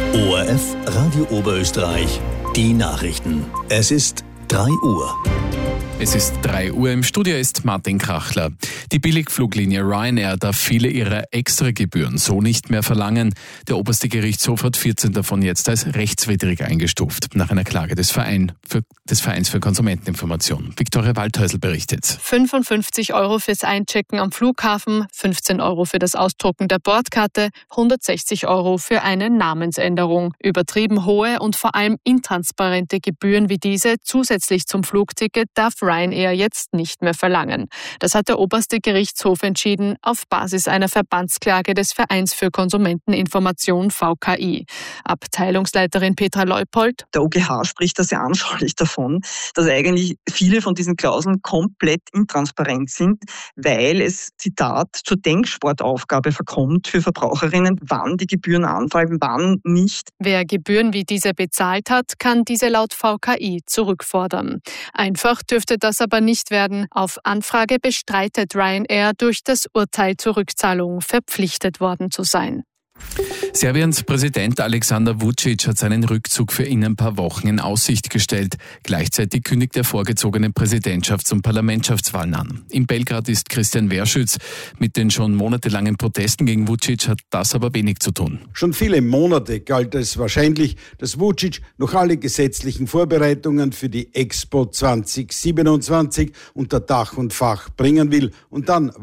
ORF Radio Oberösterreich, die Nachrichten. Es ist 3 Uhr. Es ist 3 Uhr, im Studio ist Martin Krachler. Die Billigfluglinie Ryanair darf viele ihrer Extragebühren so nicht mehr verlangen. Der oberste Gerichtshof hat 14 davon jetzt als rechtswidrig eingestuft, nach einer Klage des Vereins für Konsumenteninformation. Viktoria Waldhäusl berichtet. 55 € fürs Einchecken am Flughafen, 15 € für das Ausdrucken der Bordkarte, 160 € für eine Namensänderung. Übertrieben hohe und vor allem intransparente Gebühren wie diese zusätzlich zum Flugticket darf Ryanair jetzt nicht mehr verlangen. Das hat der oberste Gerichtshof entschieden auf Basis einer Verbandsklage des Vereins für Konsumenteninformation VKI. Abteilungsleiterin Petra Leupold. Der OGH spricht da sehr anschaulich davon, dass eigentlich viele von diesen Klauseln komplett intransparent sind, weil es, Zitat, zur Denksportaufgabe verkommt für Verbraucherinnen, wann die Gebühren anfallen, wann nicht. Wer Gebühren wie diese bezahlt hat, kann diese laut VKI zurückfordern. Einfach dürfte das aber nicht werden. Auf Anfrage bestreitet Ryanair, durch das Urteil zur Rückzahlung verpflichtet worden zu sein. Serbiens Präsident Alexander Vučić hat seinen Rückzug für in ein paar Wochen in Aussicht gestellt. Gleichzeitig kündigt er vorgezogene Präsidentschafts- und Parlamentschaftswahlen an. In Belgrad ist Christian Werschütz. Mit den schon monatelangen Protesten gegen Vučić hat das aber wenig zu tun. Schon viele Monate galt es wahrscheinlich, dass Vučić noch alle gesetzlichen Vorbereitungen für die Expo 2027 unter Dach und Fach bringen will und dann